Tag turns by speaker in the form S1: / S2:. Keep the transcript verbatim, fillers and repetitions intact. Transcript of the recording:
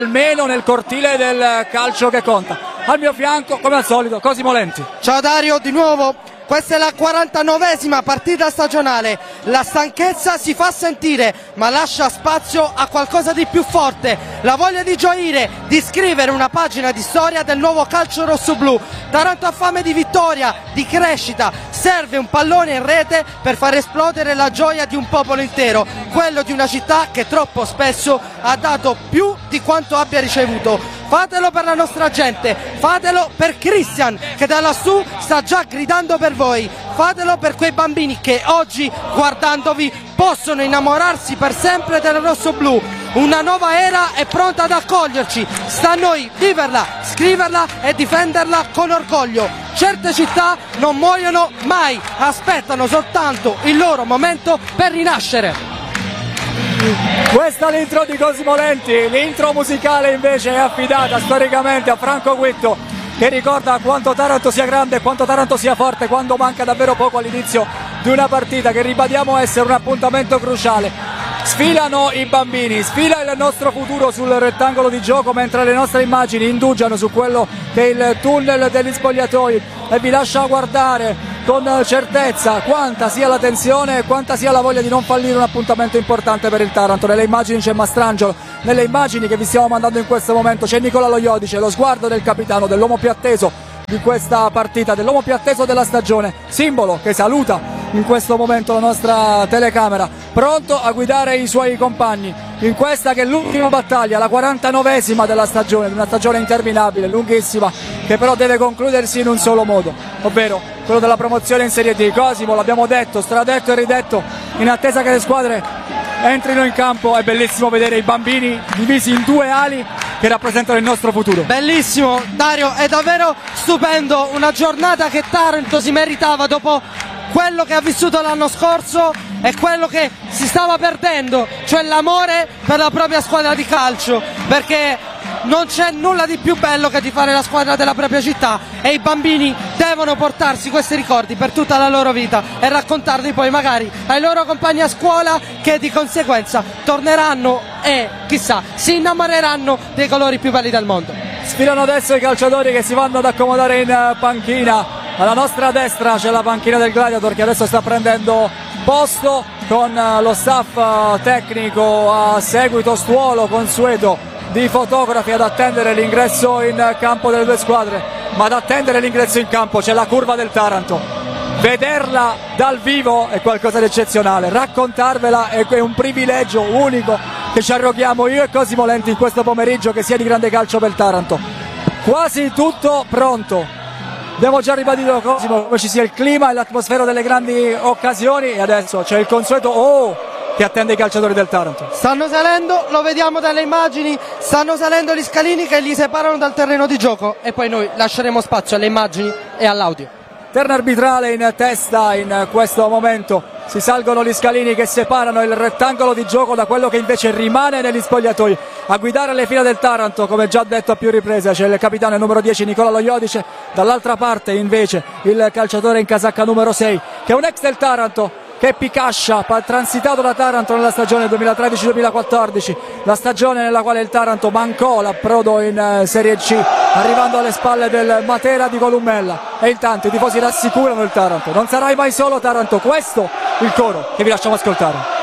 S1: almeno nel cortile del calcio che conta. Al mio fianco, come al solito, Cosimo Lenti.
S2: Ciao Dario, di nuovo. Questa è la quarantanovesima partita stagionale, la stanchezza si fa sentire ma lascia spazio a qualcosa di più forte, la voglia di gioire, di scrivere una pagina di storia del nuovo calcio rossoblu. Taranto ha fame di vittoria, di crescita, serve un pallone in rete per far esplodere la gioia di un popolo intero, quello di una città che troppo spesso ha dato più di quanto abbia ricevuto. Fatelo per la nostra gente, fatelo per Christian che da lassù sta già gridando per voi, fatelo per quei bambini che oggi guardandovi possono innamorarsi per sempre del rossoblu. Una nuova era è pronta ad accoglierci, sta a noi viverla, scriverla e difenderla con orgoglio. Certe città non muoiono mai, aspettano soltanto il loro momento per rinascere.
S1: Questa è l'intro di Cosimo Lenti, l'intro musicale invece è affidata storicamente a Franco Guitto, che ricorda quanto Taranto sia grande, quanto Taranto sia forte, quando manca davvero poco all'inizio di una partita che ribadiamo essere un appuntamento cruciale. Sfilano i bambini, sfila il nostro futuro sul rettangolo di gioco mentre le nostre immagini indugiano su quello che è il tunnel degli spogliatoi e vi lascia guardare con certezza quanta sia la tensione e quanta sia la voglia di non fallire un appuntamento importante per il Taranto. Nelle immagini c'è Mastrangelo, nelle immagini che vi stiamo mandando in questo momento c'è Nicola Lo Iodice, lo sguardo del capitano, dell'uomo più atteso di questa partita, dell'uomo più atteso della stagione, simbolo che saluta in questo momento la nostra telecamera, pronto a guidare i suoi compagni in questa che è l'ultima battaglia, la quarantanovesima della stagione, una stagione interminabile, lunghissima, che però deve concludersi in un solo modo, ovvero quello della promozione in Serie D. Cosimo, l'abbiamo detto, stradetto e ridetto, in attesa che le squadre entrino in campo. È bellissimo vedere i bambini divisi in due ali che rappresentano il nostro futuro.
S2: Bellissimo Dario, è davvero stupendo, una giornata che Taranto si meritava dopo quello che ha vissuto l'anno scorso e quello che si stava perdendo, cioè l'amore per la propria squadra di calcio, perché non c'è nulla di più bello che di fare la squadra della propria città e i bambini devono portarsi questi ricordi per tutta la loro vita e raccontarli poi magari ai loro compagni a scuola, che di conseguenza torneranno e chissà si innamoreranno dei colori più belli del mondo.
S1: Sfilano adesso i calciatori che si vanno ad accomodare in panchina. Alla nostra destra c'è la panchina del Gladiator che adesso sta prendendo posto con lo staff tecnico a seguito stuolo consueto di fotografi ad attendere l'ingresso in campo delle due squadre, ma ad attendere l'ingresso in campo c'è la curva del Taranto. Vederla dal vivo è qualcosa di eccezionale, raccontarvela è un privilegio unico che ci arroghiamo io e Cosimo Lenti in questo pomeriggio che sia di grande calcio per Taranto. Quasi tutto pronto. Abbiamo già ribadito Cosimo come ci sia il clima e l'atmosfera delle grandi occasioni e adesso c'è il consueto oh che attende i calciatori del Taranto.
S2: Stanno salendo, lo vediamo dalle immagini, stanno salendo gli scalini che li separano dal terreno di gioco e poi noi lasceremo spazio alle immagini e all'audio.
S1: Terno arbitrale in testa in questo momento, si salgono gli scalini che separano il rettangolo di gioco da quello che invece rimane negli spogliatoi. A guidare le file del Taranto, come già detto a più riprese, c'è il capitano numero dieci Nicola Lo Iodice, dall'altra parte invece il calciatore in casacca numero sei che è un ex del Taranto, che è Picascia, transitato da Taranto nella stagione duemilatredici duemilaquattordici, la stagione nella quale il Taranto mancò l'approdo in Serie C, arrivando alle spalle del Matera di Colummella. E intanto i tifosi rassicurano il Taranto, non sarai mai solo Taranto, questo il coro che vi lasciamo ascoltare.